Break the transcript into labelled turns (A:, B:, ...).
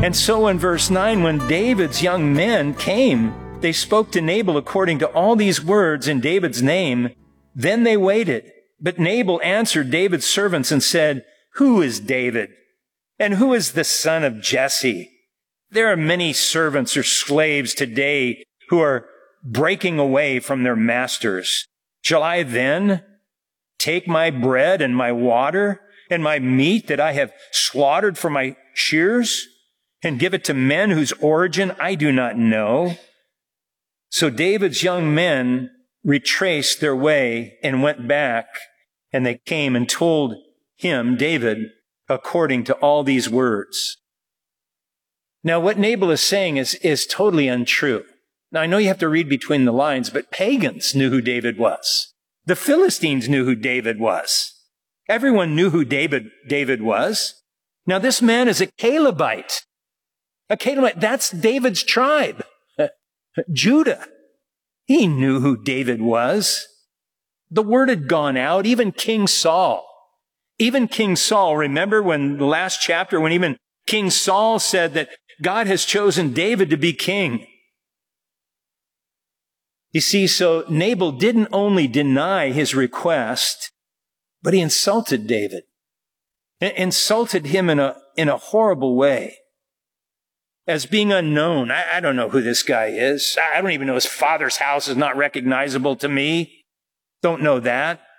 A: And so in verse 9, when David's young men came, they spoke to Nabal according to all these words in David's name. Then they waited. But Nabal answered David's servants and said, "Who is David? And who is the son of Jesse? There are many servants or slaves today who are breaking away from their masters. Shall I then take my bread and my water and my meat that I have slaughtered for my shears and give it to men whose origin I do not know?" So David's young men retraced their way and went back, and they came and told him, David, according to all these words. Now, what Nabal is saying is totally untrue. Now, I know you have to read between the lines, but pagans knew who David was. The Philistines knew who David was. Everyone knew who David was. Now, this man is a Calebite. A Calebite, that's David's tribe. Judah. He knew who David was. The word had gone out, even King Saul. Remember when the last chapter, when even King Saul said that God has chosen David to be king. You see, so Nabal didn't only deny his request, but he insulted David. Insulted him in a horrible way. As being unknown. I don't know who this guy is. I don't even know his father's house is not recognizable to me. Don't know that.